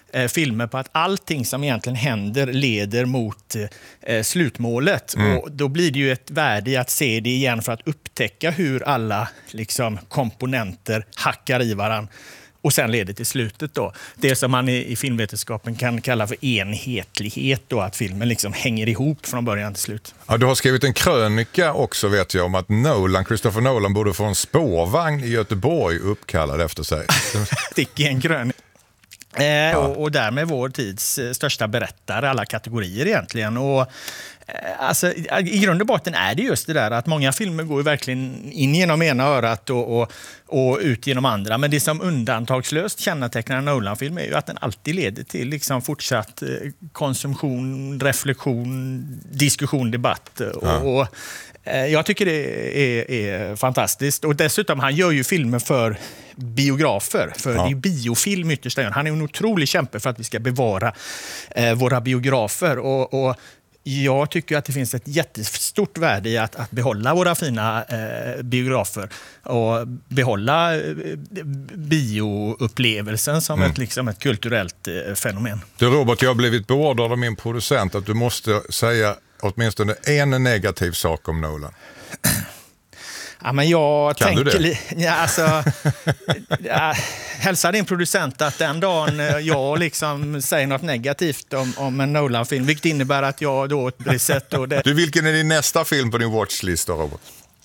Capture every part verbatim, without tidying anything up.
eh, filmer på att allting som egentligen händer leder mot eh, slutmålet. Mm. Och då blir det ju ett värde i att se det igen för att upptäcka hur alla liksom, komponenter hackar i varann. Och sen leder till slutet då. Det som man i, i filmvetenskapen kan kalla för enhetlighet då, att filmen liksom hänger ihop från början till slut. Ja, du har skrivit en krönika också vet jag om att Nolan, Christopher Nolan borde få en spårvagn i Göteborg uppkallad efter sig. Stick i en krönika. Eh, ja. och, och därmed vår tids största berättare, alla kategorier egentligen. Och alltså, i grund och botten är det just det där att många filmer går ju verkligen in genom ena örat och, och, och ut genom andra. Men det som undantagslöst kännetecknar en Nolan-film är ju att den alltid leder till liksom fortsatt konsumtion, reflektion, diskussion, debatt. Ja. Och, och jag tycker det är, är fantastiskt. Och dessutom, han gör ju filmer för biografer. För ja. Det är biofilm ytterst. Han är en otrolig kämpe för att vi ska bevara eh, våra biografer. Och, och jag tycker att det finns ett jättestort värde i att, att behålla våra fina eh, biografer och behålla eh, bioupplevelsen som mm. ett, liksom ett kulturellt eh, fenomen. Du Robert, jag har blivit beordrad av min producent att du måste säga åtminstone en negativ sak om Nolan. Ja, men jag kan tänker... du det? Ja, alltså, ja, hälsa din producent att den dagen jag liksom säger något negativt om, om en Nolan-film, vilket innebär att jag då blir sett... Och det... Du, vilken är din nästa film på din watchlist då, Robert?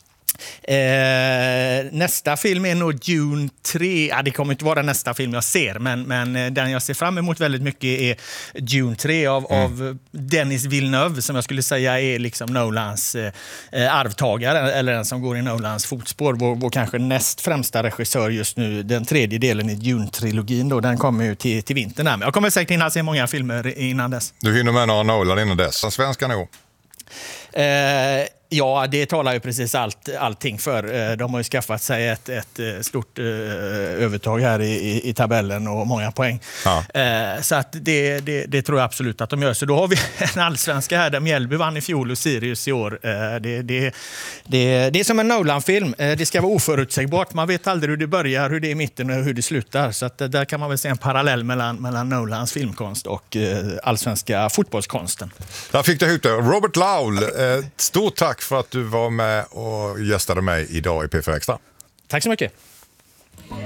Eh, nästa film är nog Dune tre. Ja, det kommer inte vara nästa film jag ser, men, men den jag ser fram emot väldigt mycket är Dune tre av, mm. av Denis Villeneuve, som jag skulle säga är liksom Nolans eh, arvtagare, eller den som går i Nolans fotspår. Vår, vår kanske näst främsta regissör just nu, den tredje delen i Dune-trilogin då, den kommer ju till, till vintern här. Men jag kommer säkert hinna se många filmer innan dess. Du hinner med några Nolan innan dess. Svenska nog? Eh, Ja, det talar ju precis allt, allting för. De har ju skaffat sig ett, ett stort uh, övertag här i, i, i tabellen och många poäng. Ja. Uh, så att det, det, det tror jag absolut att de gör. Så då har vi en allsvenska här där Mjällby vann i fjol och Sirius i år. Uh, det, det, det, det är som en Nolan-film. Uh, det ska vara oförutsägbart. Man vet aldrig hur det börjar, hur det är i mitten och hur det slutar. Så att, uh, där kan man väl se en parallell mellan, mellan Nolans filmkonst och uh, allsvenska fotbollskonsten. Där fick du ut det. Robert Laul, uh, stort tack för att du var med och gästade mig idag i P fyra Extra. Tack så mycket.